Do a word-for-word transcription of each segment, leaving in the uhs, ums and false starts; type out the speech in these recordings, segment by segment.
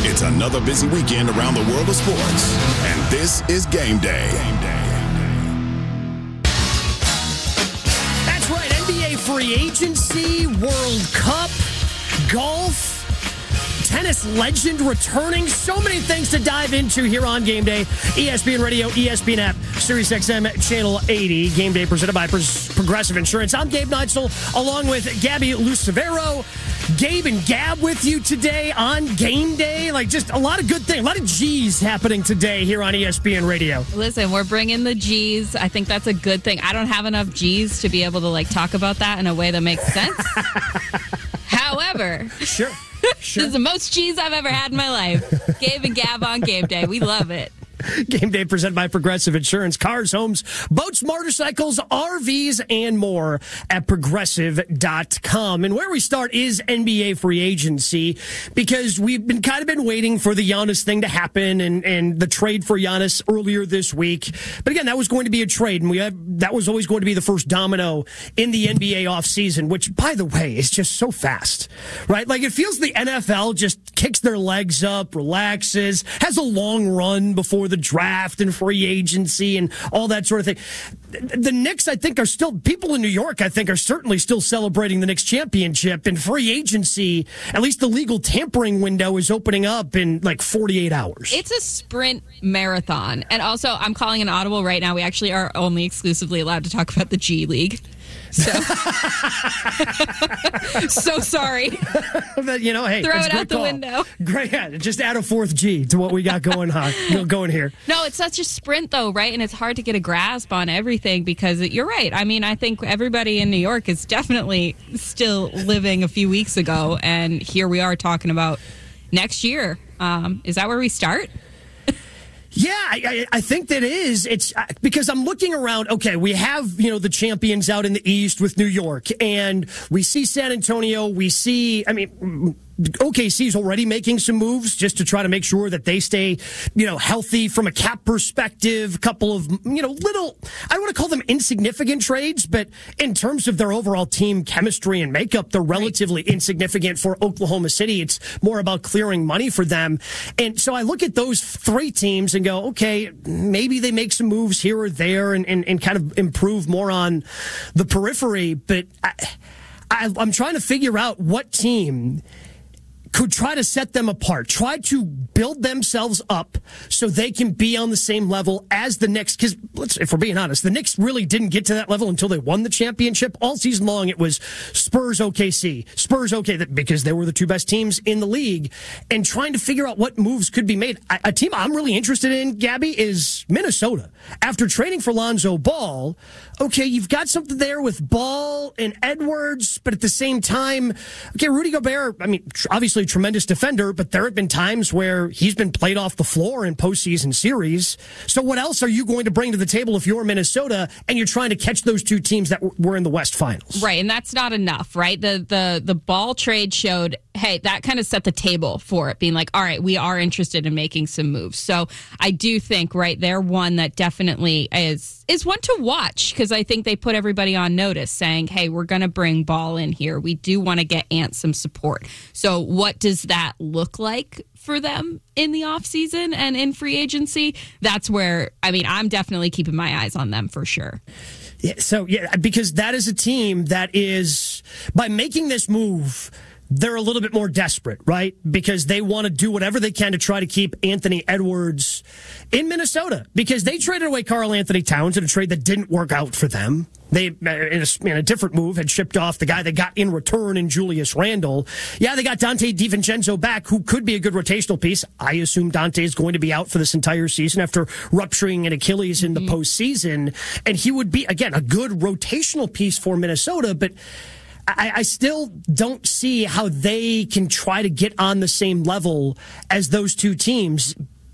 It's another busy weekend around the world of sports, and this is Game Day. Game Day. That's right, N B A free agency, World Cup, golf, tennis legend returning. So many things to dive into here on Game Day. E S P N Radio, E S P N app, Sirius X M, Channel eighty. Game Day presented by Progressive Insurance. I'm Gabe Neitzel, along with Gabby Lucevero. Gabe and Gab with you today on Game Day. Like, just a lot of good things, a lot of G's happening today here on E S P N Radio. Listen, we're bringing the G's. I think that's a good thing. I don't have enough G's to be able to, like, talk about that in a way that makes sense. However, sure. Sure. This is the most G's I've ever had in my life. Gabe and Gab on Game Day. We love it. Game Day presented by Progressive Insurance. Cars, homes, boats, motorcycles, R Vs, and more at progressive dot com. And where we start is N B A free agency, because we've been kind of been waiting for the Giannis thing to happen and, and the trade for Giannis earlier this week. But again, that was going to be a trade, and we have, that was always going to be the first domino in the N B A offseason, which, by the way, is just so fast, right? Like, it feels the N F L just kicks their legs up, relaxes, has a long run before the draft and free agency and all that sort of thing. The Knicks, I think, are still, people in New York, I think, are certainly still celebrating the Knicks championship, and free agency, at least the legal tampering window, is opening up in like forty-eight hours. It's a sprint marathon. And also, I'm calling an audible right now. We actually are only exclusively allowed to talk about the G League. So, so sorry. But, you know, hey, throw it out the call. window. Great, yeah, just add a fourth G to what we got going on, going here. No, it's such a sprint, though, right? And it's hard to get a grasp on everything because it, you're right. I mean, I think everybody in New York is definitely still living a few weeks ago, and here we are talking about next year. Um, is that where we start? Yeah, I, I think that is. It's because I'm looking around. Okay, we have, you know, the champions out in the East with New York, and we see San Antonio. We see, I mean, O K C's already making some moves just to try to make sure that they stay, you know, healthy from a cap perspective. A couple of, you know, little, I don't want to call them insignificant trades, but in terms of their overall team chemistry and makeup, they're relatively right. insignificant for Oklahoma City. It's more about clearing money for them. And so I look at those three teams and go, okay, maybe they make some moves here or there and, and, and kind of improve more on the periphery. But I, I, I'm trying to figure out what team could try to set them apart, try to build themselves up so they can be on the same level as the Knicks. Because let's, if we're being honest, the Knicks really didn't get to that level until they won the championship. All season long, it was Spurs, O K C, Spurs, O K C, because they were the two best teams in the league. And trying to figure out what moves could be made. A team I'm really interested in, Gabby, is Minnesota. After trading for Lonzo Ball, okay, you've got something there with Ball and Edwards, but at the same time, okay, Rudy Gobert, I mean, obviously tremendous defender, but there have been times where he's been played off the floor in postseason series. So what else are you going to bring to the table if you're Minnesota and you're trying to catch those two teams that were in the West Finals? Right, and that's not enough, right? The the the Ball trade showed, hey, that kind of set the table for it, being like, all right, we are interested in making some moves. So I do think, right, they're one that definitely is is one to watch, because I think they put everybody on notice saying, hey, we're going to bring Ball in here. We do want to get Ant some support. So what does that look like for them in the offseason and in free agency? That's where, I mean, I'm definitely keeping my eyes on them for sure. Yeah, so, yeah, because that is a team that is, by making this move, they're a little bit more desperate, right? Because they want to do whatever they can to try to keep Anthony Edwards in Minnesota, because they traded away Karl Anthony Towns in a trade that didn't work out for them. They, in a, in a different move, had shipped off the guy they got in return in Julius Randle. Yeah, they got Dante DiVincenzo back, who could be a good rotational piece. I assume Dante is going to be out for this entire season after rupturing an Achilles in the mm-hmm. postseason. And he would be, again, a good rotational piece for Minnesota, but I, I still don't see how they can try to get on the same level as those two teams.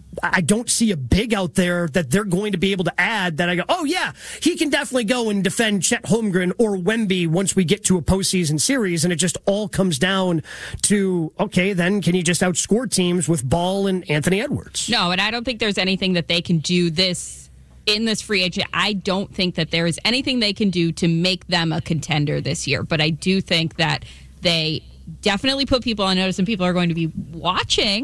I don't see a big out there that they're going to be able to add that I go, oh, yeah, he can definitely go and defend Chet Holmgren or Wemby once we get to a postseason series. And it just all comes down to, okay, then can you just outscore teams with Ball and Anthony Edwards? No, and I don't think there's anything that they can do this in this free agent. I don't think that there is anything they can do to make them a contender this year. But I do think that they definitely put people on notice, and people are going to be watching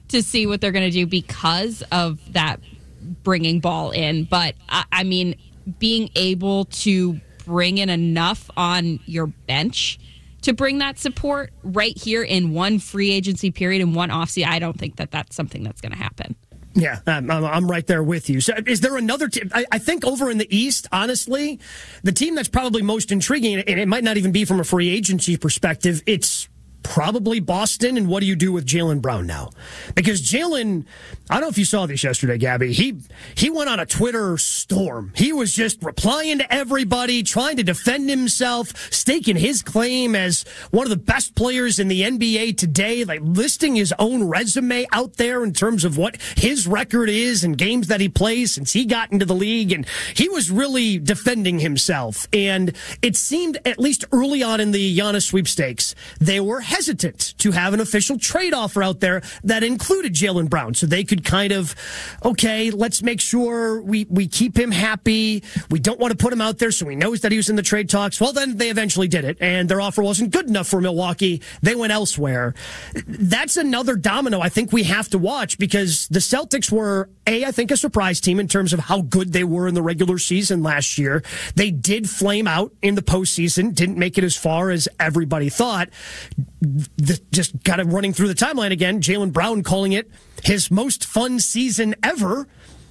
to see what they're going to do because of that bringing ball in. But, I, I mean, being able to bring in enough on your bench to bring that support right here in one free agency period and one offseason, I don't think that that's something that's going to happen. Yeah, I'm, I'm right there with you. So is there another team? I, I think over in the East, honestly, the team that's probably most intriguing, and it might not even be from a free agency perspective, it's probably Boston. And what do you do with Jaylen Brown now? Because Jaylen, I don't know if you saw this yesterday, Gabby. He he went on a Twitter storm. He was just replying to everybody, trying to defend himself, staking his claim as one of the best players in the N B A today, like listing his own resume out there in terms of what his record is and games that he plays since he got into the league. And he was really defending himself. And it seemed, at least early on in the Giannis sweepstakes, they were hesitant to have an official trade offer out there that included Jaylen Brown. So they could kind of, okay, let's make sure we, we keep him happy. We don't want to put him out there so he knows that he was in the trade talks. Well, then they eventually did it, and their offer wasn't good enough for Milwaukee. They went elsewhere. That's another domino I think we have to watch, because the Celtics were, A, I think a surprise team in terms of how good they were in the regular season last year. They did flame out in the postseason, didn't make it as far as everybody thought. The, just kind of running through the timeline again, Jaylen Brown calling it his most fun season ever.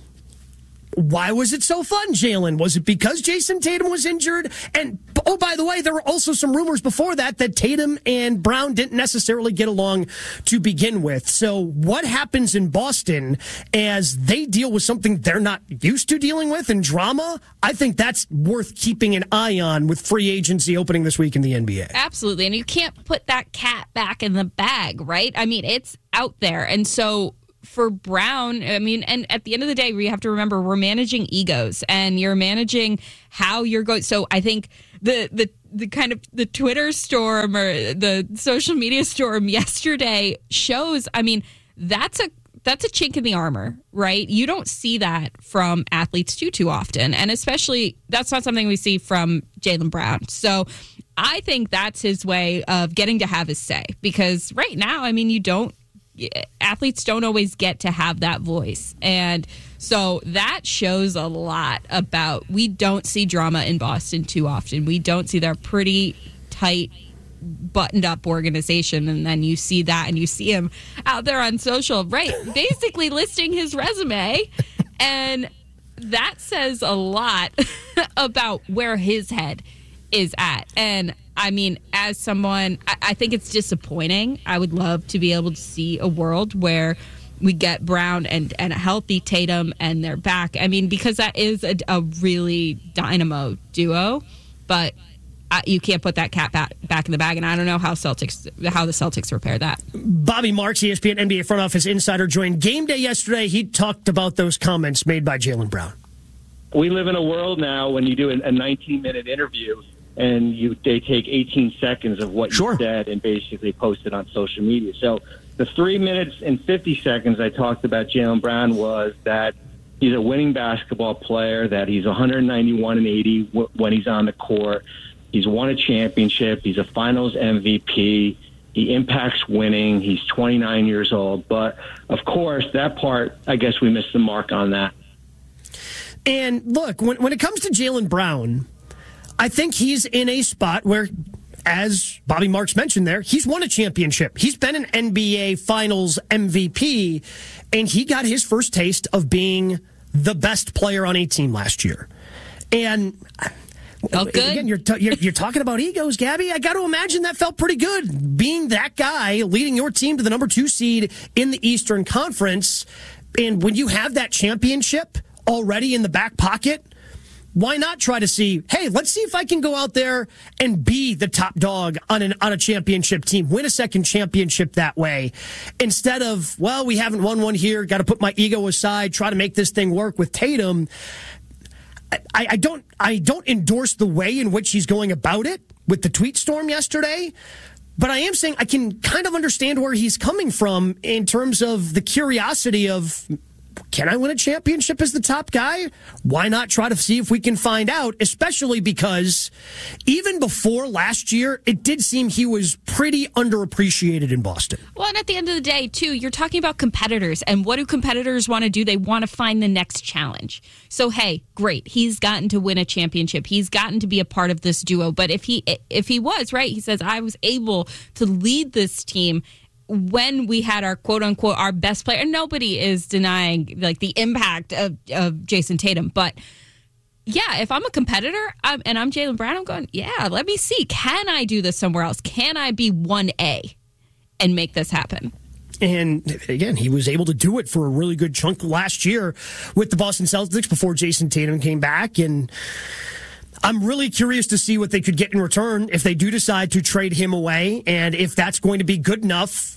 Why was it so fun, Jaylen? Was it because Jason Tatum was injured? And, oh, by the way, there were also some rumors before that that Tatum and Brown didn't necessarily get along to begin with. So what happens in Boston as they deal with something they're not used to dealing with and drama? I think that's worth keeping an eye on with free agency opening this week in the N B A. Absolutely. And you can't put that cat back in the bag, right? I mean, it's out there. And so for Brown, I mean, and at the end of the day, we have to remember we're managing egos, and you're managing how you're going. So I think the the the kind of the Twitter storm or the social media storm yesterday shows, I mean, that's a that's a chink in the armor, right? You don't see that from athletes too too often, and especially that's not something we see from Jaylen Brown. So I think that's his way of getting to have his say, because right now, I mean, you don't. Athletes don't always get to have that voice. And so that shows a lot about, we don't see drama in Boston too often. We don't see their pretty tight, buttoned up organization. And then you see that and you see him out there on social, right, basically listing his resume. And that says a lot about where his head is at. And I mean, as someone, I, I think it's disappointing. I would love to be able to see a world where we get Brown and, and a healthy Tatum and they're back. I mean, because that is a, a really dynamo duo, but uh, you can't put that cat back, back in the bag. And I don't know how Celtics, how the Celtics repair that. Bobby Marks, E S P N N B A front office insider, joined Game Day yesterday. He talked about those comments made by Jaylen Brown. We live in a world now when you do a nineteen-minute interview, and you they take eighteen seconds of what sure. you said and basically post it on social media. So the three minutes and fifty seconds I talked about Jaylen Brown was that he's a winning basketball player, that he's one ninety-one and eighty w- when he's on the court. He's won a championship. He's a finals M V P. He impacts winning. He's twenty-nine years old. But, of course, that part, I guess we missed the mark on that. And, look, when, when it comes to Jaylen Brown, I think he's in a spot where, as Bobby Marks mentioned there, he's won a championship. He's been an N B A Finals M V P, and he got his first taste of being the best player on a team last year. And felt good. Again, you're, t- you're, you're talking about egos, Gabby. I got to imagine that felt pretty good, being that guy, leading your team to the number two seed in the Eastern Conference. And when you have that championship already in the back pocket, why not try to see, hey, let's see if I can go out there and be the top dog on an on a championship team, win a second championship that way, instead of, well, we haven't won one here, got to put my ego aside, try to make this thing work with Tatum. I, I don't I don't endorse the way in which he's going about it with the tweet storm yesterday, but I am saying I can kind of understand where he's coming from in terms of the curiosity of, can I win a championship as the top guy? Why not try to see if we can find out, especially because even before last year, it did seem he was pretty underappreciated in Boston. Well, and at the end of the day, too, you're talking about competitors. And what do competitors want to do? They want to find the next challenge. So, hey, great. He's gotten to win a championship. He's gotten to be a part of this duo. But if he if he was, right, he says, I was able to lead this team when we had our quote unquote our best player. And nobody is denying like the impact of, of Jason Tatum. But yeah, if I'm a competitor I'm, and I'm Jaylen Brown, I'm going, yeah, let me see. Can I do this somewhere else? Can I be one A and make this happen? And again, he was able to do it for a really good chunk last year with the Boston Celtics before Jason Tatum came back. And I'm really curious to see what they could get in return if they do decide to trade him away, and if that's going to be good enough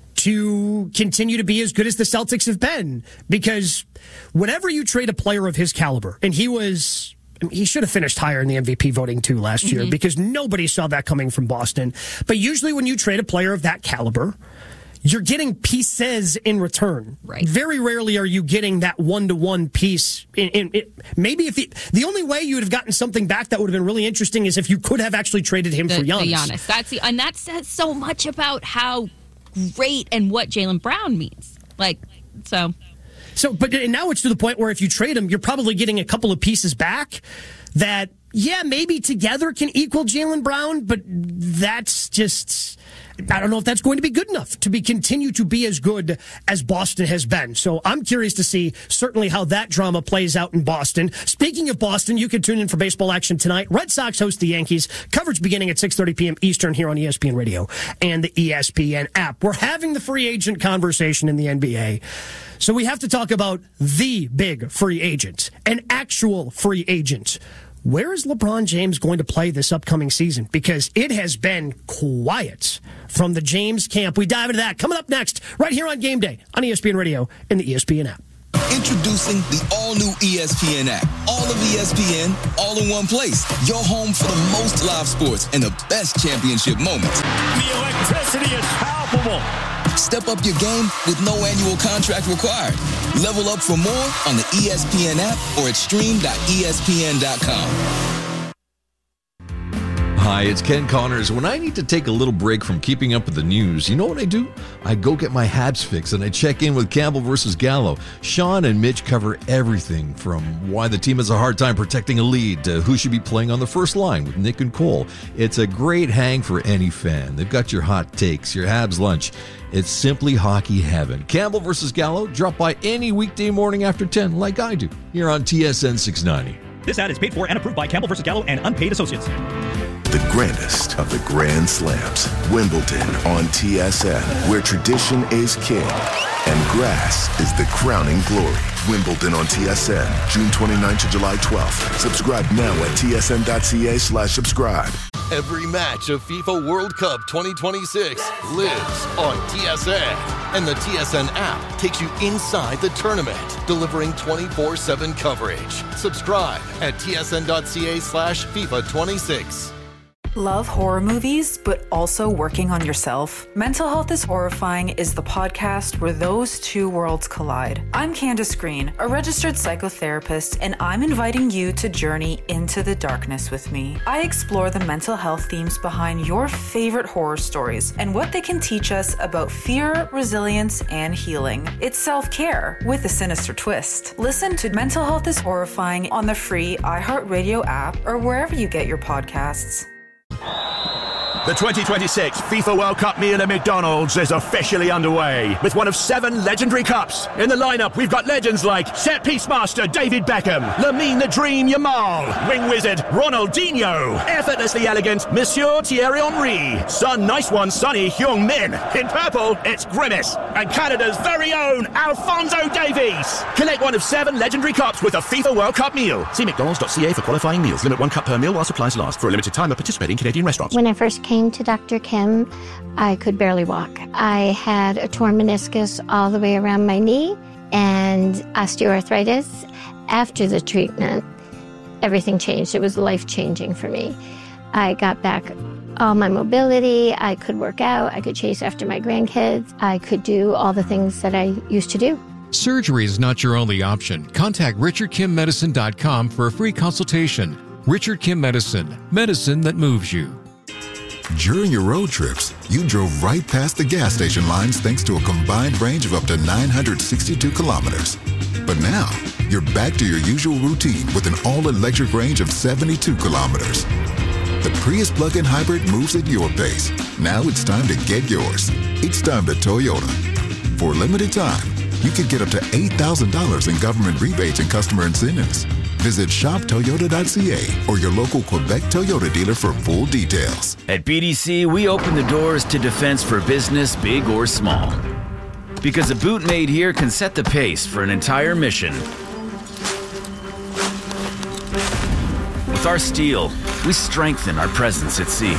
to continue to be as good as the Celtics have been. Because whenever you trade a player of his caliber, and he was... I mean, he should have finished higher in the M V P voting, too, last mm-hmm. year, because nobody saw that coming from Boston. But usually when you trade a player of that caliber, you're getting pieces in return. Right. Very rarely are you getting that one-to-one piece. In, in, in, maybe if the, the only way you would have gotten something back that would have been really interesting is if you could have actually traded him the, for Giannis. The Giannis. That's the, and that says so much about how great and what Jaylen Brown means. Like, so... So, but and now it's to the point where if you trade him, you're probably getting a couple of pieces back that, yeah, maybe together can equal Jaylen Brown, but that's just, I don't know if that's going to be good enough to be continue to be as good as Boston has been. So I'm curious to see certainly how that drama plays out in Boston. Speaking of Boston, you can tune in for baseball action tonight. Red Sox host the Yankees. Coverage beginning at six thirty p.m. Eastern here on E S P N Radio and the E S P N app. We're having the free agent conversation in the N B A. So we have to talk about the big free agent, an actual free agent. Where is LeBron James going to play this upcoming season? Because it has been quiet from the James camp. We dive into that coming up next, right here on Game Day on E S P N Radio and the E S P N app. Introducing the all-new E S P N app. All of E S P N, all in one place. Your home for the most live sports and the best championship moments. The electricity is palpable. Step up your game with no annual contract required. Level up for more on the E S P N app or at stream dot E S P N dot com. Hi, it's Ken Connors. When I need to take a little break from keeping up with the news, you know what I do? I go get my Habs fix and I check in with Campbell versus Gallo. Sean and Mitch cover everything from why the team has a hard time protecting a lead to who should be playing on the first line with Nick and Cole. It's a great hang for any fan. They've got your hot takes, your Habs lunch. It's simply hockey heaven. Campbell versus Gallo, drop by any weekday morning after ten like I do here on T S N six ninety. This ad is paid for and approved by Campbell versus Gallo and Unpaid Associates. The grandest of the Grand Slams, Wimbledon on T S N, where tradition is king and grass is the crowning glory. Wimbledon on T S N, June twenty-ninth to July twelfth. Subscribe now at T S N dot C A slash subscribe. Every match of FIFA World Cup twenty twenty-six lives on T S N. And the T S N app takes you inside the tournament, delivering twenty-four seven coverage. Subscribe at T S N dot C A slash FIFA twenty-six. Love horror movies, but also working on yourself? Mental Health is Horrifying is the podcast where those two worlds collide. I'm Candace Green, a registered psychotherapist, and I'm inviting you to journey into the darkness with me. I explore the mental health themes behind your favorite horror stories and what they can teach us about fear, resilience, and healing. It's self-care with a sinister twist. Listen to Mental Health is Horrifying on the free iHeartRadio app or wherever you get your podcasts. The twenty twenty-six FIFA World Cup meal at McDonald's is officially underway with one of seven legendary cups. In the lineup, we've got legends like Set Piece Master David Beckham, Lamine the Dream Yamal, Wing Wizard Ronaldinho, effortlessly elegant Monsieur Thierry Henry, Sun Nice One Sonny Heung-min. In purple, it's Grimace, and Canada's very own Alphonso Davies. Collect one of seven legendary cups with a FIFA World Cup meal. See mcdonalds dot c a for qualifying meals. Limit one cup per meal while supplies last. For a limited time at participating Canadian restaurants. When I first came to Doctor Kim, I could barely walk. I had a torn meniscus all the way around my knee and osteoarthritis. After the treatment, everything changed. It was life-changing for me. I got back all my mobility. I could work out. I could chase after my grandkids. I could do all the things that I used to do. Surgery is not your only option. Contact richard kim medicine dot com for a free consultation. Richard Kim Medicine, medicine that moves you. During your road trips, you drove right past the gas station lines thanks to a combined range of up to nine hundred sixty-two kilometers. But now, you're back to your usual routine with an all-electric range of seventy-two kilometers. The Prius plug-in hybrid moves at your pace. Now it's time to get yours. It's time to Toyota. For a limited time, you can get up to eight thousand dollars in government rebates and customer incentives. Visit shop toyota dot c a or your local Quebec Toyota dealer for full details. At B D C, we open the doors to defense for business, big or small. Because a boot made here can set the pace for an entire mission. With our steel, we strengthen our presence at sea.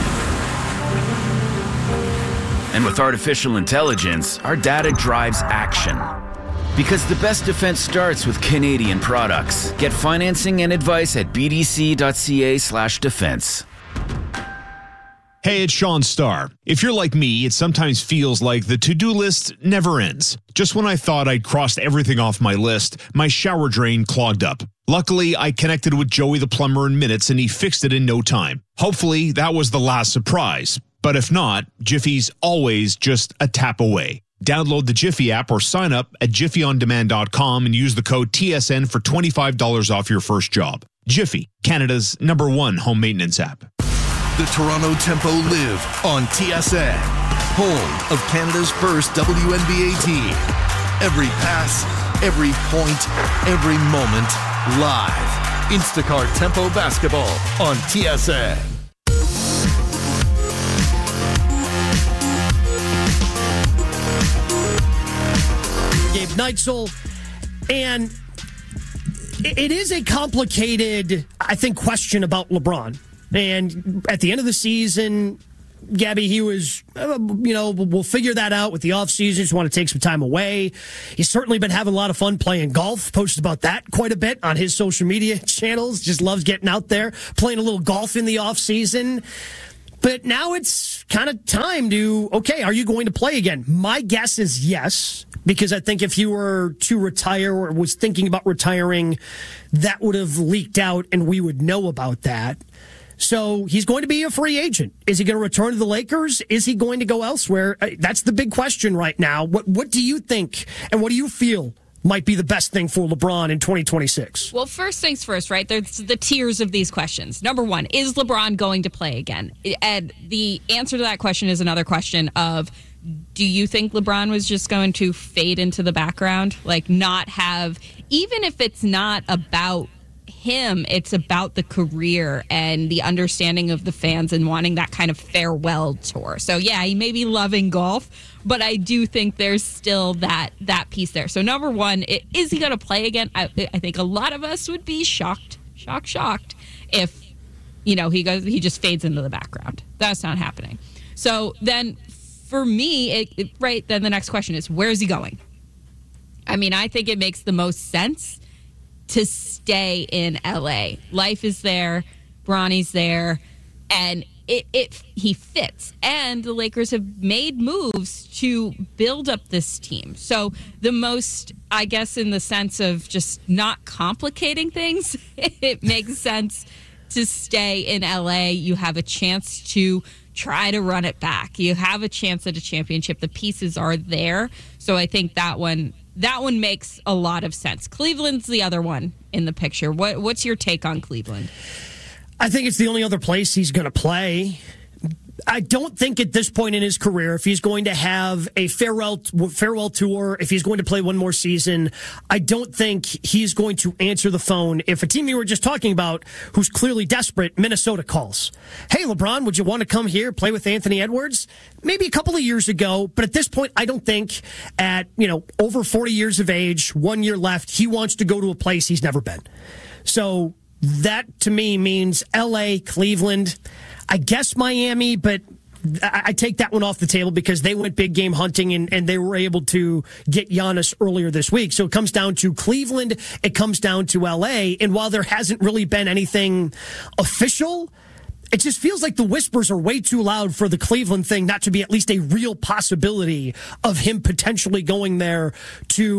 And with artificial intelligence, our data drives action. Because the best defense starts with Canadian products. Get financing and advice at b d c dot c a slash defense. Hey, it's Sean Starr. If you're like me, it sometimes feels like the to-do list never ends. Just when I thought I'd crossed everything off my list, my shower drain clogged up. Luckily, I connected with Joey the plumber in minutes and he fixed it in no time. Hopefully, that was the last surprise. But if not, Jiffy's always just a tap away. Download the Jiffy app or sign up at jiffy on demand dot com and use the code T S N for twenty-five dollars off your first job. Jiffy, Canada's number one home maintenance app. The Toronto Tempo live on T S N, home of Canada's first W N B A team. Every pass, every point, every moment, live. Instacart Tempo Basketball on T S N. Gabe Neitzel, and it is a complicated, I think, question about LeBron. And at the end of the season, Gabby, he was, uh, you know, we'll figure that out with the offseason. Just want to take some time away. He's certainly been having a lot of fun playing golf. Posted about that quite a bit on his social media channels. Just loves getting out there, playing a little golf in the offseason. But now it's kind of time to, okay, are you going to play again? My guess is yes, because I think if you were to retire or was thinking about retiring, that would have leaked out and we would know about that. So he's going to be a free agent. Is he going to return to the Lakers? Is he going to go elsewhere? That's the big question right now. What What do you think and what do you feel might be the best thing for LeBron in twenty twenty-six? Well, first things first, right? There's the tiers of these questions. Number one, is LeBron going to play again? And the answer to that question is another question of, do you think LeBron was just going to fade into the background? Like not have, even if it's not about him, it's about the career and the understanding of the fans and wanting that kind of farewell tour. So yeah, he may be loving golf, but I do think there's still that that piece there. So number one, it, is he going to play again? I, I think a lot of us would be shocked, shocked, shocked if, you know, he goes, he just fades into the background. That's not happening. So then for me, it, it, right, then the next question is, where is he going? I mean, I think it makes the most sense to stay in L A. Life is there, Bronny's there, and it, it he fits. And the Lakers have made moves to build up this team. So the most, I guess, in the sense of just not complicating things, it makes sense to stay in L A. You have a chance to try to run it back. You have a chance at a championship. The pieces are there. So I think that one That one makes a lot of sense. Cleveland's the other one in the picture. What, what's your take on Cleveland? I think it's the only other place he's going to play. I don't think at this point in his career, if he's going to have a farewell farewell tour, if he's going to play one more season, I don't think he's going to answer the phone. If a team you were just talking about, who's clearly desperate, Minnesota calls. Hey, LeBron, would you want to come here, play with Anthony Edwards? Maybe a couple of years ago, but at this point, I don't think at, you know, over forty years of age, one year left, he wants to go to a place he's never been. So that to me means L A, Cleveland, I guess Miami, but I take that one off the table because they went big game hunting and, and they were able to get Giannis earlier this week. So it comes down to Cleveland. It comes down to L A. And while there hasn't really been anything official, it just feels like the whispers are way too loud for the Cleveland thing not to be at least a real possibility of him potentially going there to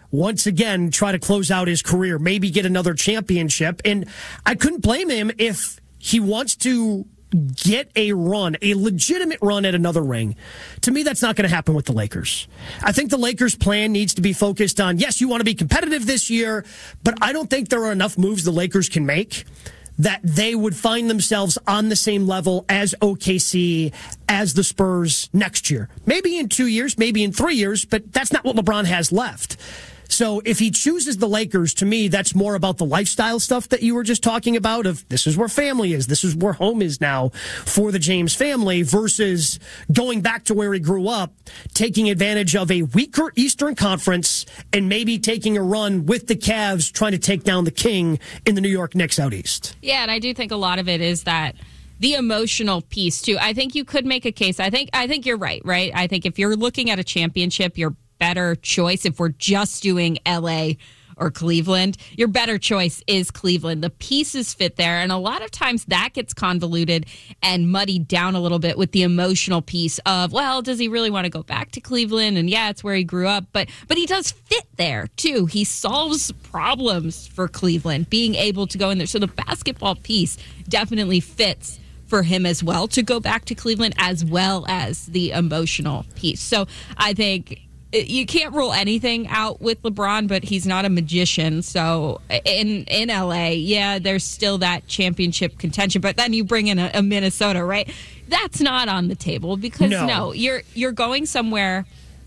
once again try to close out his career, maybe get another championship. And I couldn't blame him if he wants to get a run, a legitimate run at another ring. To me, that's not going to happen with the Lakers. I think the Lakers' plan needs to be focused on, yes, you want to be competitive this year, but I don't think there are enough moves the Lakers can make that they would find themselves on the same level as O K C, as the Spurs next year. Maybe in two years, maybe in three years, but that's not what LeBron has left. So if he chooses the Lakers, to me, that's more about the lifestyle stuff that you were just talking about of this is where family is, this is where home is now for the James family versus going back to where he grew up, taking advantage of a weaker Eastern Conference and maybe taking a run with the Cavs trying to take down the King in the New York Knicks out east. Yeah, and I do think a lot of it is that the emotional piece, too. I think you could make a case. I think I think you're right, right? I think if you're looking at a championship, you're better choice, if we're just doing L A or Cleveland, your better choice is Cleveland. The pieces fit there, and a lot of times that gets convoluted and muddied down a little bit with the emotional piece of, well, does he really want to go back to Cleveland? And yeah, it's where he grew up, but but he does fit there too. He solves problems for Cleveland, being able to go in there. So the basketball piece definitely fits for him as well to go back to Cleveland, as well as the emotional piece. So I think you can't rule anything out with LeBron, but he's not a magician. So in in L A, yeah, there's still that championship contention. But then you bring in a, a Minnesota, right? That's not on the table because no. no, you're you're going somewhere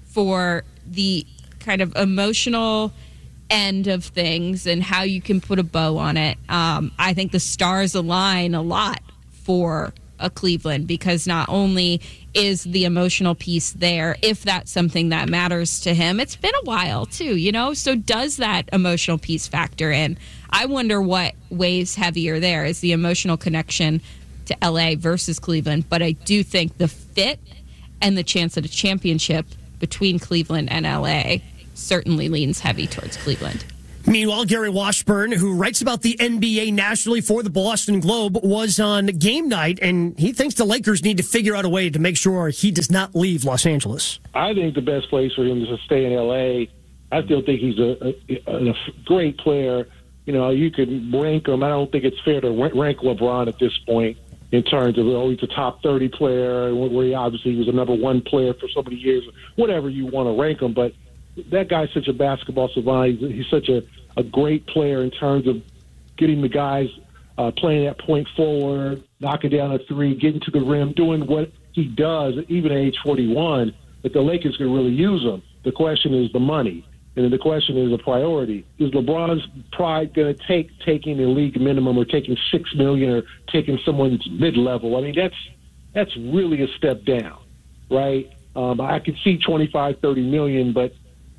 for the kind of emotional end of things and how you can put a bow on it. Um, I think the stars align a lot for a Cleveland because not only is the emotional piece there, if that's something that matters to him, it's been a while too, you know, so does that emotional piece factor in? I wonder what weighs heavier there is the emotional connection to L A versus Cleveland, but I do think the fit and the chance at a championship between Cleveland and L A certainly leans heavy towards Cleveland. Meanwhile, Gary Washburn, who writes about the N B A nationally for the Boston Globe, was on game night, and he thinks the Lakers need to figure out a way to make sure he does not leave Los Angeles. I think the best place for him is to stay in L A. I still think he's a, a, a great player. You know, you could rank him. I don't think it's fair to rank LeBron at this point in terms of, oh, he's a top thirty player, where he obviously was a number one player for so many years, whatever you want to rank him. But that guy's such a basketball savant. He's, he's such a, a great player in terms of getting the guys uh, playing that point forward, knocking down a three, getting to the rim, doing what he does, even at age forty-one, that the Lakers can really use him. The question is the money. And then the question is a priority. Is LeBron's pride going to take taking the league minimum or taking six million dollars or taking someone's mid-level? I mean, that's that's really a step down, right? Um, I could see twenty-five, thirty million, but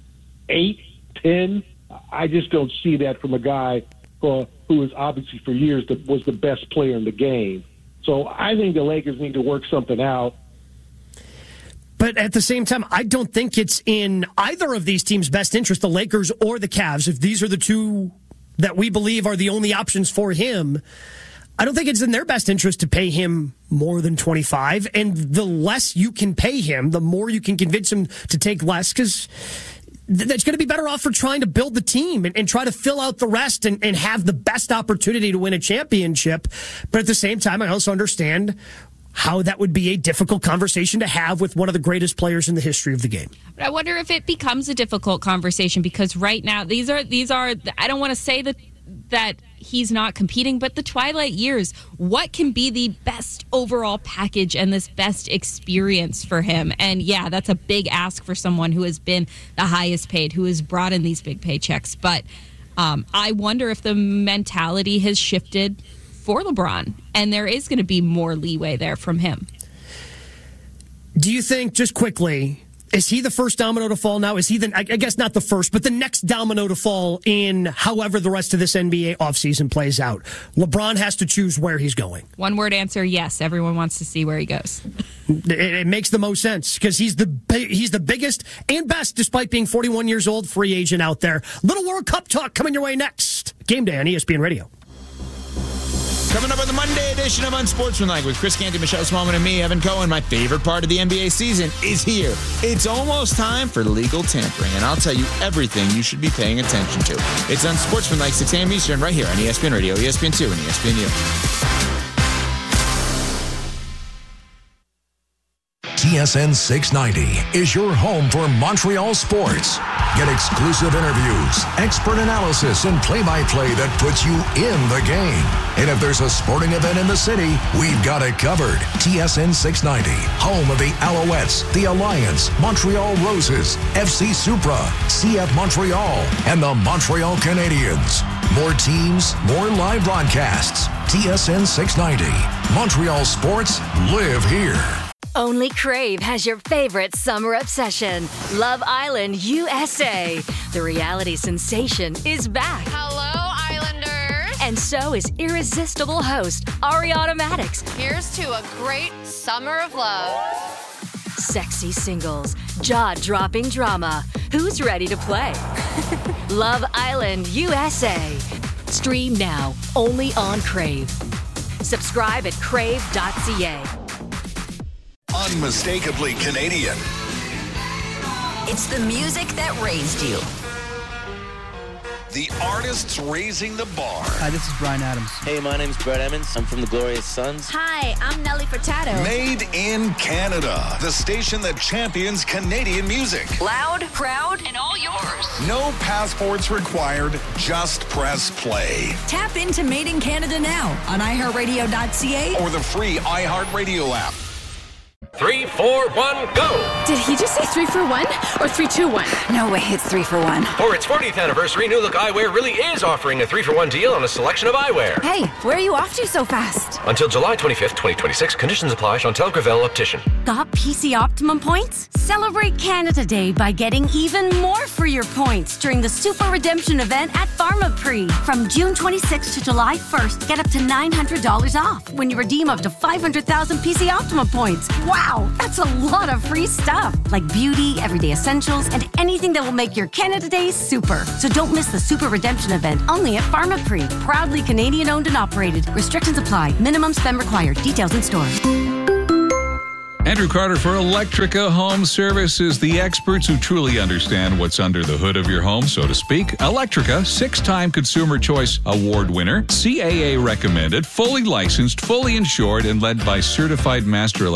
eight, ten, I just don't see that from a guy uh, who is obviously for years the, was the best player in the game. So I think the Lakers need to work something out. But at the same time, I don't think it's in either of these teams' best interest, the Lakers or the Cavs, if these are the two that we believe are the only options for him. I don't think it's in their best interest to pay him more than twenty-five. And the less you can pay him, the more you can convince him to take less, because that's going to be better off for trying to build the team and, and try to fill out the rest and, and have the best opportunity to win a championship. But at the same time, I also understand how that would be a difficult conversation to have with one of the greatest players in the history of the game. But I wonder if it becomes a difficult conversation because right now these are these are I don't want to say that that he's not competing, but the twilight years, what can be the best overall package and this best experience for him? And yeah, that's a big ask for someone who has been the highest paid, who has brought in these big paychecks. But um, I wonder if the mentality has shifted for LeBron, and there is going to be more leeway there from him. Do you think, just quickly, is he the first domino to fall now? Is he the, I guess not the first, but the next domino to fall in however the rest of this N B A offseason plays out? LeBron has to choose where he's going. One word answer, yes. Everyone wants to see where he goes. It, it makes the most sense because he's the he's the biggest and best, despite being forty-one years old, free agent out there. Little World Cup talk coming your way next. Game day on E S P N Radio. Coming up on the Monday edition of Unsportsmanlike with Chris Canty, Michelle Smallman, and me, Evan Cohen. My favorite part of the N B A season is here. It's almost time for legal tampering, and I'll tell you everything you should be paying attention to. It's Unsportsmanlike, six a.m. Eastern, right here on E S P N Radio, E S P N two, and E S P N U. T S N six ninety is your home for Montreal sports. Get exclusive interviews, expert analysis, and play-by-play that puts you in the game. And if there's a sporting event in the city, we've got it covered. T S N six ninety, home of the Alouettes, the Alliance, Montreal Roses, F C Supra, C F Montreal, and the Montreal Canadiens. More teams, more live broadcasts. T S N six ninety. Montreal sports live here. Only Crave has your favorite summer obsession, Love Island U S A. The reality sensation is back. Hello, Islanders. And so is irresistible host Ariana Madix. Here's to a great summer of love. Sexy singles, jaw-dropping drama. Who's ready to play? Love Island U S A. Stream now, only on Crave. Subscribe at crave dot c a. Unmistakably Canadian. It's the music that raised you. The artists raising the bar. Hi, this is Bryan Adams. Hey, my name's Brett Emmons. I'm from the Glorious Sons. Hi, I'm Nelly Furtado. Made in Canada. The station that champions Canadian music. Loud, proud, and all yours. No passports required. Just press play. Tap into Made in Canada now on i heart radio dot c a or the free iHeartRadio app. Three, four, one, go! Did he just say three for one or three, two, one? No way, it's three for one. For its fortieth anniversary, New Look Eyewear really is offering a three for one deal on a selection of eyewear. Hey, where are you off to so fast? Until July twenty-fifth, twenty twenty-six. Conditions apply. Chantel Gravel, Optician. Got P C Optimum points? Celebrate Canada Day by getting even more for your points during the Super Redemption event at Pharmaprix. From June twenty-sixth to July first, get up to nine hundred dollars off when you redeem up to five hundred thousand P C Optimum points. Wow, that's a lot of free stuff, like beauty, everyday essentials, and anything that will make your Canada Day super. So don't miss the Super Redemption event only at Pharmaprix. Proudly Canadian owned and operated. Restrictions apply. Minimum spend required. Details in store. Andrew Carter for Electrica Home Services, the experts who truly understand what's under the hood of your home, so to speak. Electrica, six-time Consumer Choice Award winner, C A A recommended, fully licensed, fully insured, and led by certified master